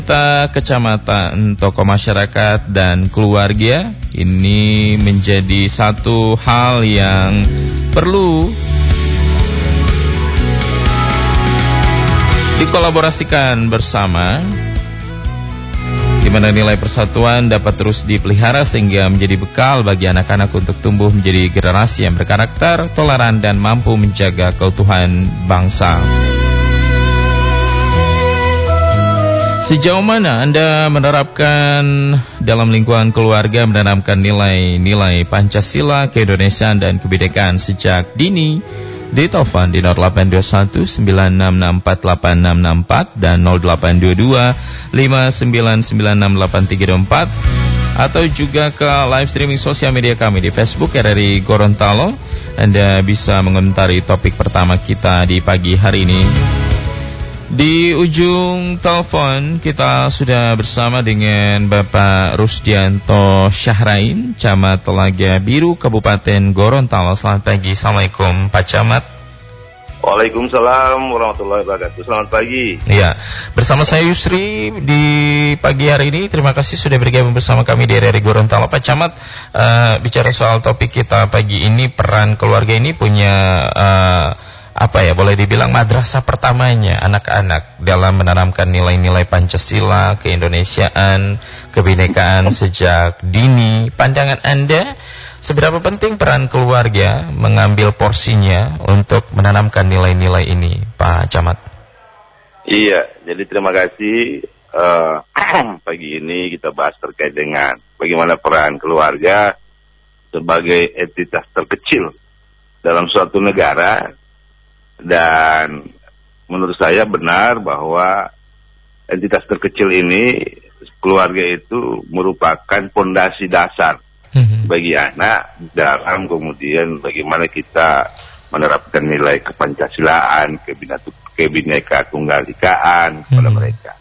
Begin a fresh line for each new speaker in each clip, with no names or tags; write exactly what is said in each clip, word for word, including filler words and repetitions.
Kecamatan, tokoh masyarakat dan keluarga ini menjadi satu hal yang perlu dikolaborasikan bersama, di mana nilai persatuan dapat terus dipelihara sehingga menjadi bekal bagi anak-anak untuk tumbuh menjadi generasi yang berkarakter, toleran dan mampu menjaga keutuhan bangsa. Sejauh mana Anda menerapkan dalam lingkungan keluarga menanamkan nilai-nilai Pancasila, keindonesiaan dan kebinekaan sejak dini? Di telepon di nol delapan dua satu sembilan enam enam empat delapan enam enam empat dan nol delapan dua dua lima sembilan sembilan enam delapan tiga dua empat, atau juga ke live streaming sosial media kami di Facebook R R I Gorontalo. Anda bisa mengomentari topik pertama kita di pagi hari ini. Di ujung telepon kita sudah bersama dengan Bapak Rusdianto Syahrain, Camat Telaga Biru, Kabupaten Gorontalo. Selamat pagi. Assalamualaikum Pak Camat.
Waalaikumsalam warahmatullahi wabarakatuh. Selamat pagi.
Iya, bersama saya Yusri di pagi hari ini. Terima kasih sudah bergabung bersama kami di R R I Gorontalo. Pak Camat, uh, bicara soal topik kita pagi ini, peran keluarga ini punya uh, apa ya, boleh dibilang madrasah pertamanya anak-anak dalam menanamkan nilai-nilai Pancasila, keindonesiaan, kebinekaan sejak dini. Pandangan Anda, seberapa penting peran keluarga mengambil porsinya untuk menanamkan nilai-nilai ini, Pak Camat?
Iya, jadi terima kasih. Uh, pagi ini kita bahas terkait dengan bagaimana peran keluarga sebagai entitas terkecil dalam suatu negara. Dan menurut saya benar bahwa entitas terkecil ini, keluarga itu merupakan pondasi dasar mm-hmm. bagi anak dalam kemudian bagaimana kita menerapkan nilai kepancasilaan, kebineka tunggal-ikaan kepada mm-hmm. mereka.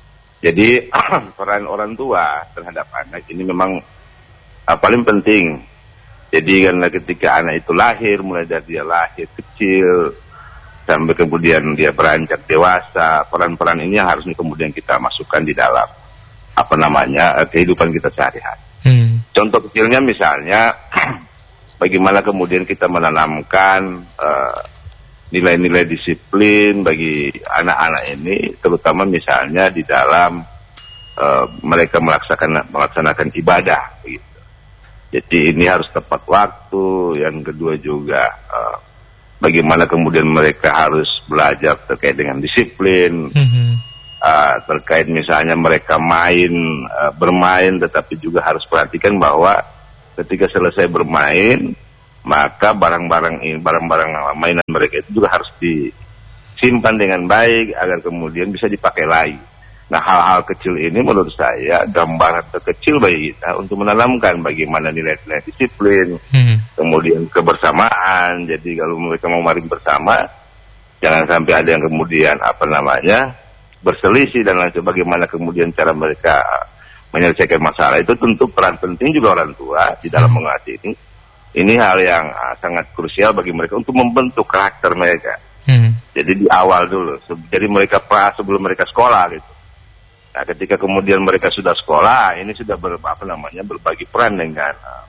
Jadi peran orang tua terhadap anak ini memang uh, paling penting. Jadi karena ketika anak itu lahir, mulai dari dia lahir kecil sampai kemudian dia beranjak dewasa, peran-peran ini yang harusnya kemudian kita masukkan di dalam apa namanya kehidupan kita sehari-hari. Hmm. Contoh kecilnya misalnya bagaimana kemudian kita menanamkan uh, nilai-nilai disiplin bagi anak-anak ini, terutama misalnya di dalam uh, mereka melaksanakan melaksanakan ibadah. Gitu. Jadi ini harus tepat waktu. Yang kedua juga uh, bagaimana kemudian mereka harus belajar terkait dengan disiplin, mm-hmm. uh, terkait misalnya mereka main, uh, bermain, tetapi juga harus perhatikan bahwa ketika selesai bermain, maka barang-barang ini, barang-barang mainan mereka itu juga harus disimpan dengan baik agar kemudian bisa dipakai lagi. Nah, hal-hal kecil ini menurut saya gambaran terkecil bagi kita untuk menanamkan bagaimana nilai-nilai disiplin, hmm. kemudian kebersamaan. Jadi kalau mereka mau maring bersama, jangan sampai ada yang kemudian apa namanya berselisih dan lain sebagainya. Bagaimana kemudian cara mereka menyelesaikan masalah itu tentu peran penting juga orang tua di dalam hmm. mengatasi ini. Ini hal yang uh, sangat krusial bagi mereka untuk membentuk karakter mereka. Hmm. Jadi di awal dulu, jadi mereka pra sebelum mereka sekolah gitu. Nah, ketika kemudian mereka sudah sekolah, ini sudah ber, apa namanya berbagi peran dengan uh,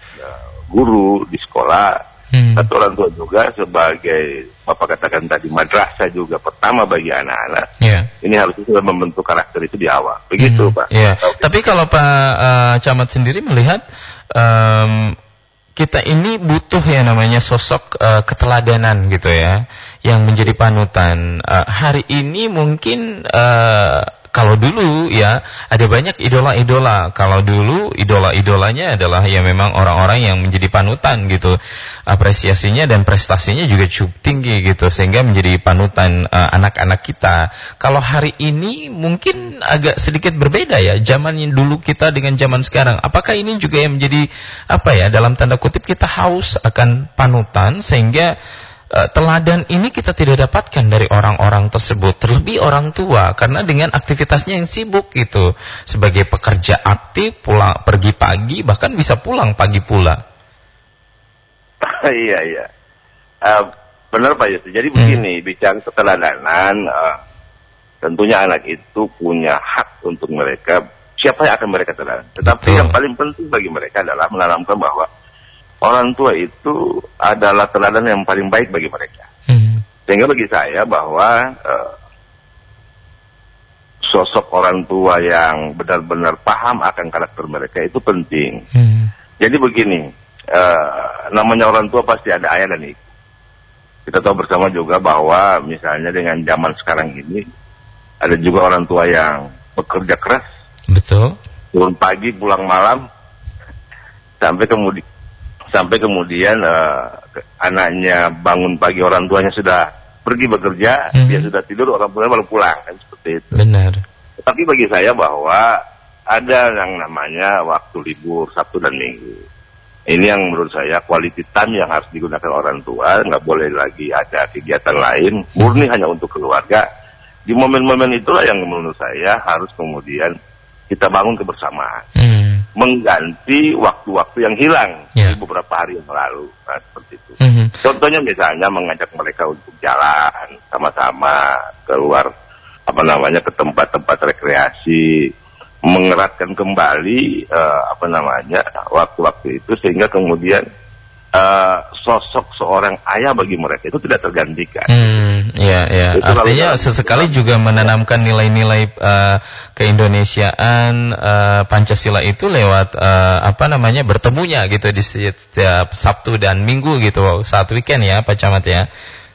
guru di sekolah. Hmm. Atau orang tua juga sebagai Bapak katakan tadi madrasah juga pertama bagi anak-anak. Yeah. Ini harusnya sudah membentuk karakter itu di awal. Begitu, hmm. Pak. Yeah.
Tapi kalau Pak uh, Camat sendiri melihat um, kita ini butuh ya namanya sosok uh, keteladanan gitu ya, yang menjadi panutan. Uh, hari ini mungkin uh, kalau dulu ya ada banyak idola-idola. Kalau dulu idola-idolanya adalah ya memang orang-orang yang menjadi panutan gitu. Apresiasinya dan prestasinya juga cukup tinggi gitu sehingga menjadi panutan uh, anak-anak kita. Kalau hari ini mungkin agak sedikit berbeda ya, zaman yang dulu kita dengan zaman sekarang. Apakah ini juga yang menjadi apa ya dalam tanda kutip kita haus akan panutan sehingga Uh, teladan ini kita tidak dapatkan dari orang-orang tersebut, terlebih orang tua, karena dengan aktivitasnya yang sibuk gitu, sebagai pekerja aktif, pulang pergi pagi, bahkan bisa pulang pagi pula.
Iya iya, uh, benar Pak Yusuf. Jadi begini, hmm. bicara keteladanan, uh, tentunya anak itu punya hak untuk mereka, siapa yang akan mereka teladan. Tetapi
Betul.
yang paling penting bagi mereka adalah menanamkan bahwa orang tua itu adalah teladan yang paling baik bagi mereka.
Hmm.
Sehingga bagi saya bahwa uh, sosok orang tua yang benar-benar paham akan karakter mereka itu penting.
Hmm.
Jadi begini, uh, namanya orang tua pasti ada ayah dan ibu. Kita tahu bersama juga bahwa misalnya dengan zaman sekarang ini, ada juga orang tua yang bekerja keras.
Betul.
Turun pagi, pulang malam, sampai kemudian sampai kemudian uh, anaknya bangun pagi, orang tuanya sudah pergi bekerja, hmm. dia sudah tidur, orang tuanya baru pulang, kan seperti itu.
Benar.
Tapi bagi saya bahwa ada yang namanya waktu libur Sabtu dan Minggu. Ini yang menurut saya quality time yang harus digunakan orang tua, nggak boleh lagi ada kegiatan lain, murni hanya untuk keluarga. Di momen-momen itulah yang menurut saya harus kemudian kita bangun kebersamaan. Hmm. Mengganti waktu-waktu yang hilang yeah. di beberapa hari yang lalu. Nah, seperti itu. Mm-hmm. Contohnya misalnya mengajak mereka untuk jalan sama-sama keluar, apa namanya, ke tempat-tempat rekreasi, mengeratkan kembali uh, apa namanya waktu-waktu itu sehingga kemudian uh, sosok seorang ayah bagi mereka itu tidak tergantikan. Hmm,
ya, ya. Artinya sesekali juga menanamkan nilai-nilai uh, keindonesiaan uh, Pancasila itu lewat uh, apa namanya bertemunya gitu di setiap Sabtu dan Minggu gitu saat weekend ya Pak Camat ya.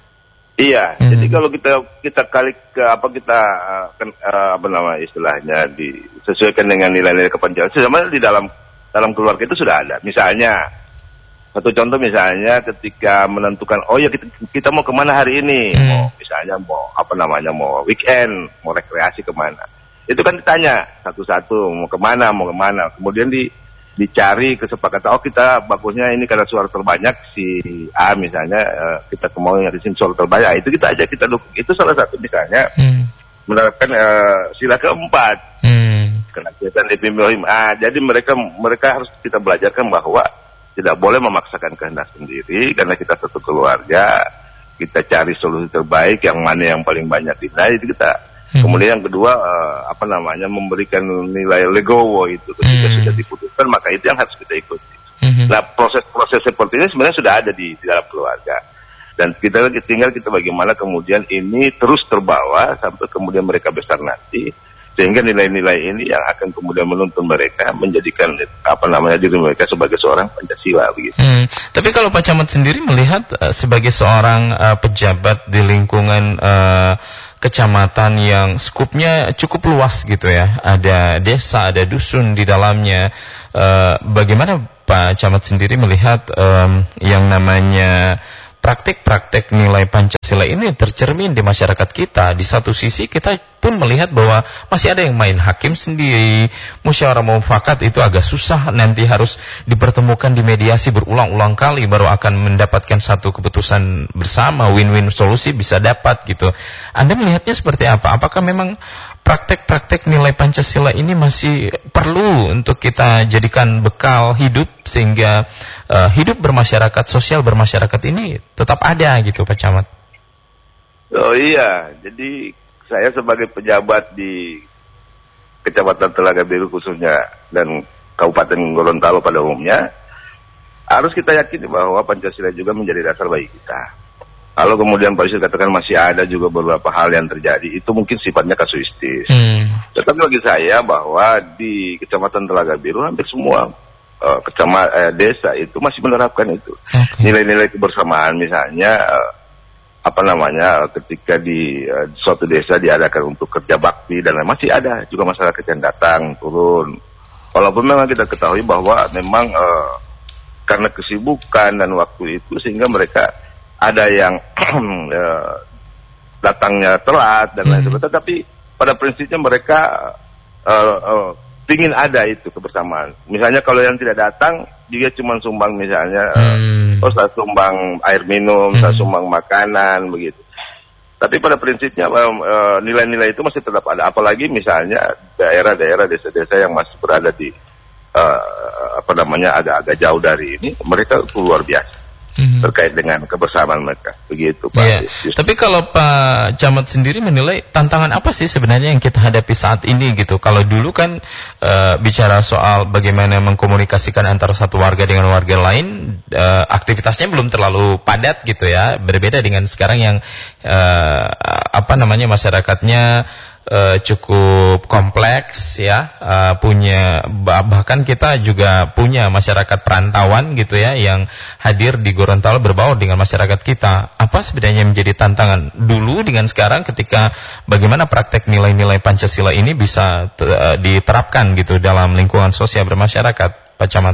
Iya, hmm. jadi kalau kita kita kali ke apa kita uh, apa nama istilahnya disesuaikan dengan nilai-nilai kepanjangan, sebenarnya di dalam dalam keluarga itu sudah ada. Misalnya satu contoh misalnya ketika menentukan oh ya kita, kita mau kemana hari ini, hmm. mau misalnya mau apa namanya mau weekend, mau rekreasi kemana, itu kan ditanya satu-satu mau kemana mau kemana, kemudian di dicari kesepakatan, oh kita bagusnya ini karena suara terbanyak si A misalnya, uh, kita mau yang di sini suara terbanyak, itu kita aja kita dukung. Itu salah satu misalnya hmm. menerapkan uh, sila keempat, hmm. kenakiatan epimiohim. Ah, jadi mereka mereka harus kita belajarkan bahwa tidak boleh memaksakan kehendak sendiri, karena kita satu keluarga, kita cari solusi terbaik, yang mana yang paling banyak dinilai itu kita. Hmm. Kemudian yang kedua uh, apa namanya memberikan nilai legowo itu ketika hmm. sudah diputuskan, maka itu yang harus kita ikuti. Hmm. Nah proses-proses seperti ini sebenarnya sudah ada di, di dalam keluarga, dan kita tinggal kita bagaimana kemudian ini terus terbawa sampai kemudian mereka besar nanti, sehingga nilai-nilai ini yang akan kemudian menuntun mereka menjadikan apa namanya diri mereka sebagai seorang Pancasila begitu. Hmm.
Tapi kalau Pak Camat sendiri melihat uh, sebagai seorang uh, pejabat di lingkungan uh, kecamatan yang skupnya cukup luas gitu ya, ada desa, ada dusun di dalamnya. Uh, bagaimana Pak Camat sendiri melihat um, yang namanya praktik-praktik nilai Pancasila ini tercermin di masyarakat kita? Di satu sisi kita pun melihat bahwa masih ada yang main hakim sendiri, musyawarah mufakat itu agak susah, nanti harus dipertemukan di mediasi berulang-ulang kali baru akan mendapatkan satu keputusan bersama, win-win solusi bisa dapat gitu. Anda melihatnya seperti apa? Apakah memang praktek-praktek nilai Pancasila ini masih perlu untuk kita jadikan bekal hidup sehingga uh, hidup bermasyarakat, sosial bermasyarakat ini tetap ada gitu Pak Camat?
Oh iya, jadi saya sebagai pejabat di Kecamatan Telaga Biru khususnya dan Kabupaten Gorontalo pada umumnya, harus kita yakini bahwa Pancasila juga menjadi dasar bagi kita. Kalau kemudian Pak Yusuf katakan masih ada juga beberapa hal yang terjadi, itu mungkin sifatnya kasuistis. Hmm. Tetapi bagi saya bahwa di Kecamatan Telaga Biru hampir semua uh, kecamatan uh, desa itu masih menerapkan itu. Okay. Nilai-nilai kebersamaan misalnya uh, apa namanya ketika di uh, suatu desa diadakan untuk kerja bakti dan lain, masih ada juga masyarakat yang datang turun. Walaupun memang kita ketahui bahwa memang uh, karena kesibukan dan waktu itu sehingga mereka ada yang uh, datangnya telat dan lain sebagainya, tapi pada prinsipnya mereka uh, uh, ingin ada itu kebersamaan. Misalnya kalau yang tidak datang, dia cuma sumbang misalnya, hmm. uh, oh saya sumbang air minum, hmm. saya sumbang makanan, begitu. Tapi pada prinsipnya uh, nilai-nilai itu masih tetap ada. Apalagi misalnya daerah-daerah, desa-desa yang masih berada di uh, apa namanya agak-agak jauh dari ini, mereka itu luar biasa.
hmm.
terkait dengan kebersamaan mereka. Begitu Pak.
Ya. Tapi kalau Pak Camat sendiri menilai tantangan apa sih sebenarnya yang kita hadapi saat ini gitu? Kalau dulu kan e, bicara soal bagaimana mengkomunikasikan antara satu warga dengan warga lain, e, aktivitasnya belum terlalu padat gitu ya. Berbeda dengan sekarang yang e, apa namanya masyarakatnya Uh, cukup kompleks ya, uh, punya bahkan kita juga punya masyarakat perantauan gitu ya yang hadir di Gorontalo berbaur dengan masyarakat kita. Apa sebenarnya menjadi tantangan dulu dengan sekarang ketika bagaimana praktek nilai-nilai Pancasila ini bisa uh, diterapkan gitu dalam lingkungan sosial bermasyarakat, Pak Camat?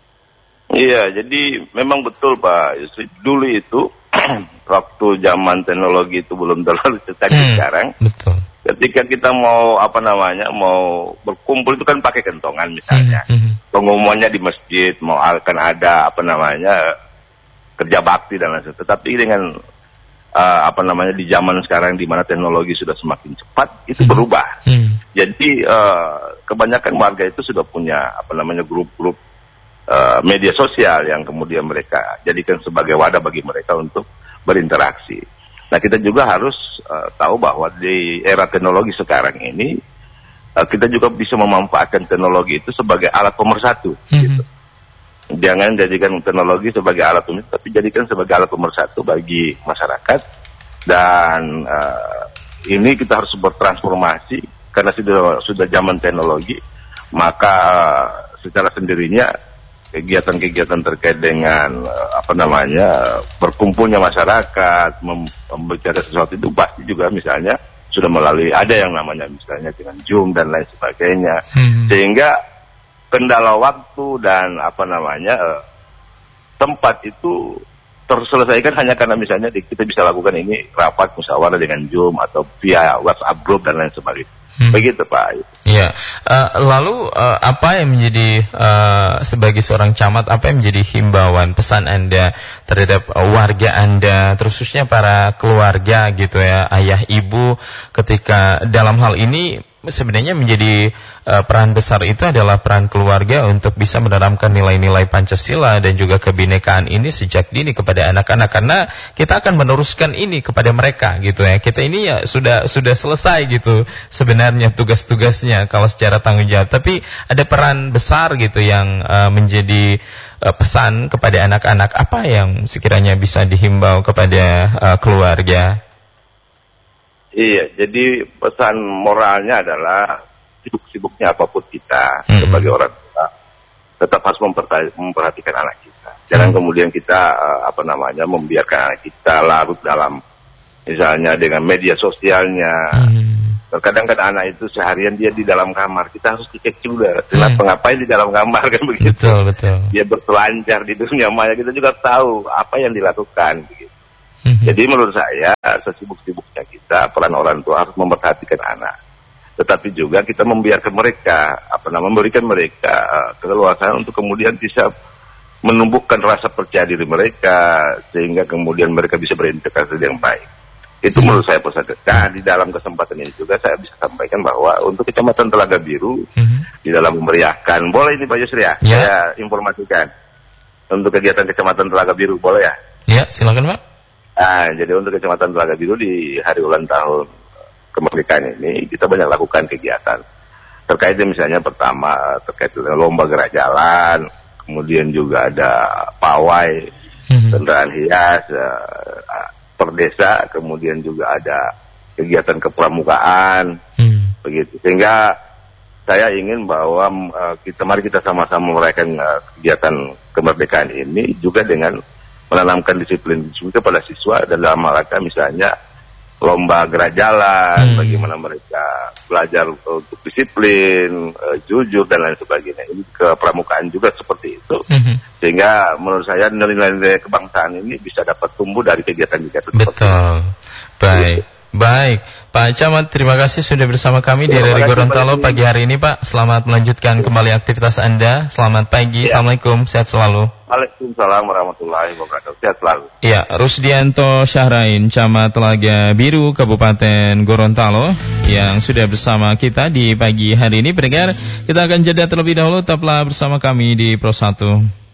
Iya, jadi memang betul Pak Yusri. Dulu itu waktu zaman teknologi itu belum terlalu secanggih hmm, sekarang. Betul. Ketika kita mau apa namanya mau berkumpul itu kan pakai kentongan misalnya, mm-hmm. pengumumannya di masjid mau akan ada apa namanya kerja bakti dan lain-lain. Tetapi dengan uh, apa namanya di zaman sekarang di mana teknologi sudah semakin cepat itu mm-hmm. berubah. Mm-hmm. Jadi uh, kebanyakan warga itu sudah punya apa namanya grup-grup uh, media sosial yang kemudian mereka jadikan sebagai wadah bagi mereka untuk berinteraksi. Nah kita juga harus uh, tahu bahwa di era teknologi sekarang ini uh, kita juga bisa memanfaatkan teknologi itu sebagai alat pemersatu. Mm-hmm. Gitu. Jangan jadikan teknologi sebagai alat pemersatu, tapi jadikan sebagai alat pemersatu bagi masyarakat. Dan uh, ini kita harus bertransformasi karena sudah sudah zaman teknologi, maka uh, secara sendirinya kegiatan-kegiatan terkait dengan apa namanya berkumpulnya masyarakat, membicara sesuatu itu pasti juga misalnya sudah melalui ada yang namanya misalnya dengan Zoom dan lain sebagainya, hmm. sehingga kendala waktu dan apa namanya tempat itu terselesaikan hanya karena misalnya kita bisa lakukan ini rapat musyawarah dengan Zoom atau via WhatsApp group dan lain sebagainya. Hmm. Begitu Pak.
Ya, uh, lalu uh, apa yang menjadi uh, sebagai seorang camat, apa yang menjadi himbauan pesan Anda terhadap uh, warga Anda, khususnya para keluarga gitu ya, ayah ibu, ketika dalam hal ini sebenarnya menjadi uh, peran besar itu adalah peran keluarga untuk bisa menerapkan nilai-nilai Pancasila dan juga kebinekaan ini sejak dini kepada anak-anak, karena kita akan meneruskan ini kepada mereka gitu ya. Kita ini ya sudah sudah selesai gitu sebenarnya tugas-tugasnya kalau secara tanggung jawab, tapi ada peran besar gitu yang uh, menjadi uh, pesan kepada anak-anak. Apa yang sekiranya bisa dihimbau kepada uh, keluarga?
Iya, jadi pesan moralnya adalah sibuk-sibuknya apapun kita hmm. sebagai orang tua tetap harus memperhatikan anak kita. Jangan hmm. kemudian kita uh, apa namanya membiarkan anak kita larut dalam misalnya dengan media sosialnya. Hmm. Terkadang kan anak itu seharian dia di dalam kamar, kita harus dicek juga kenapa hmm. ngapain di dalam kamar kan begitu. Betul, betul. Dia berselancar di dunia maya, kita juga tahu apa yang dilakukan begitu. Jadi menurut saya sesibuk-sibuknya kita peran orang tua harus memperhatikan anak, tetapi juga kita membiarkan mereka apa namanya memberikan mereka uh, keleluasaan untuk kemudian bisa menumbuhkan rasa percaya diri mereka sehingga kemudian mereka bisa berintegrasi yang baik. Itu menurut saya pesan. Nah di dalam kesempatan ini juga saya bisa sampaikan bahwa untuk Kecamatan Telaga Biru mm-hmm. di dalam memeriahkan, boleh ini Pak Yusri ya, yeah. saya informasikan untuk kegiatan Kecamatan Telaga Biru boleh ya?
Ya silakan Pak.
Nah, jadi untuk Kecamatan Telaga Biru di hari ulang tahun kemerdekaan ini kita banyak lakukan kegiatan terkait misalnya pertama terkait dengan lomba gerak jalan, kemudian juga ada pawai, hmm. kendaraan hias uh, per desa, kemudian juga ada kegiatan kepramukaan, hmm. begitu. Sehingga saya ingin bahwa uh, kita mari kita sama-sama merayakan uh, kegiatan kemerdekaan ini juga dengan menanamkan disiplin-disiplin kepada siswa dan dalam rangka misalnya lomba gerak jalan, hmm. bagaimana mereka belajar untuk disiplin, uh, jujur dan lain sebagainya. Ini kepramukaan juga seperti itu, hmm. sehingga menurut saya nilai-nilai kebangsaan ini bisa dapat tumbuh dari kegiatan-kegiatan.
Betul, baik. Gitu. Baik, Pak Camat, terima kasih sudah bersama kami ya, di R R I Gorontalo pagi hari ini, Pak. Selamat melanjutkan ya. kembali aktivitas Anda. Selamat pagi, ya. Assalamualaikum, sehat selalu.
Waalaikumsalam warahmatullahi wabarakatuh, sehat selalu.
Ya, Rusdianto Syahrain, Camat Telaga Biru, Kabupaten Gorontalo, yang sudah bersama kita di pagi hari ini. Pendengar, kita akan jeda terlebih dahulu, tetaplah bersama kami di Pro satu.